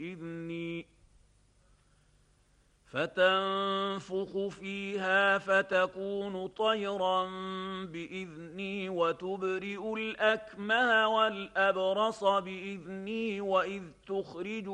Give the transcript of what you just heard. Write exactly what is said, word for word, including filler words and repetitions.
بإذني فتنفخ فيها فتكون طيرا بإذني وتبرئ الأكمه والأبرص بإذني وإذ تخرج